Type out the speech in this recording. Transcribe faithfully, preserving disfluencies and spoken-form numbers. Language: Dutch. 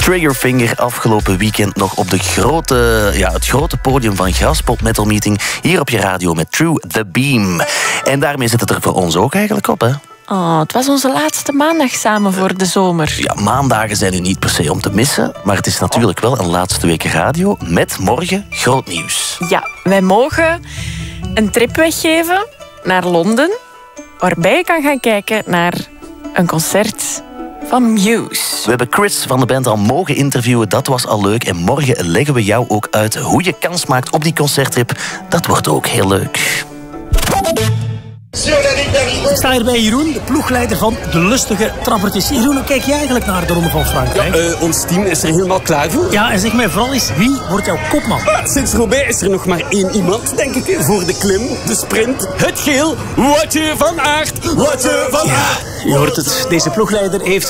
Triggerfinger afgelopen weekend nog op de grote, ja, het grote podium van Graspop Metal Meeting hier op je radio met True The Beam. En daarmee zit het er voor ons ook eigenlijk op, hè? Oh, het was onze laatste maandag samen voor de zomer. Ja, maandagen zijn nu niet per se om te missen, maar het is natuurlijk wel een laatste week radio met morgen groot nieuws. Ja, wij mogen een trip weggeven naar Londen, waarbij je kan gaan kijken naar een concert van Muse. We hebben Chris van de band al mogen interviewen, dat was al leuk. En morgen leggen we jou ook uit hoe je kans maakt op die concerttrip. Dat wordt ook heel leuk. Ik sta hier bij Jeroen, de ploegleider van de lustige trappertjes. Jeroen, hoe kijk jij eigenlijk naar de Ronde van Frankrijk? Ja, uh, ons team is er helemaal klaar voor. Ja, en zeg mij vooral eens, wie wordt jouw kopman? Ah, sinds Roubaix is er nog maar één iemand, denk ik, voor de klim, de sprint, het geel. Woutje van Aert, Woutje van Aert. Ja, je hoort het, deze ploegleider heeft